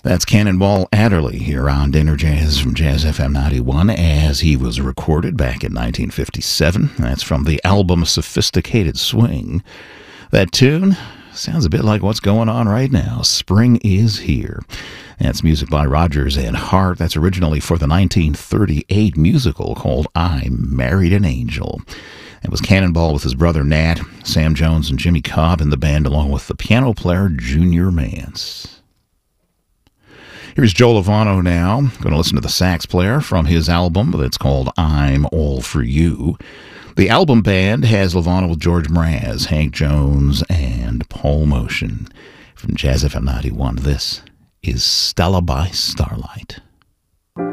That's Cannonball Adderley here on Dinner Jazz from Jazz FM 91 as he was recorded back in 1957. That's from the album Sophisticated Swing. That tune sounds a bit like what's going on right now. Spring is here. That's music by Rodgers and Hart. That's originally for the 1938 musical called I Married an Angel. It was Cannonball with his brother Nat, Sam Jones, and Jimmy Cobb in the band, along with the piano player Junior Mance. Here's Joe Lovano now. Going to listen to the sax player from his album that's called I'm All For You. The album band has Lovano with George Mraz, Hank Jones, and Paul Motion. From Jazz FM 91, this is Stella by Starlight.